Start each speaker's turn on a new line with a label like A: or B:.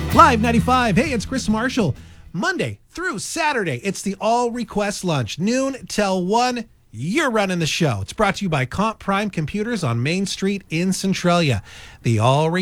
A: Live 95. Hey, it's Chris Marshall. Monday through Saturday, it's the All Request Lunch, noon till 1. You're running the show. It's brought to you by Comp Prime Computers on Main Street in Centralia. The All